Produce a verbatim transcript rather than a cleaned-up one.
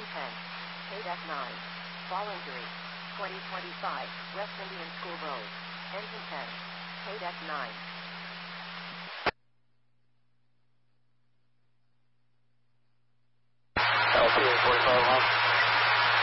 Engine ten. K D E C nine. Fall injury. twenty twenty-five, West Indian School Road. Engine ten. K D E C nine. L T A forty-five one.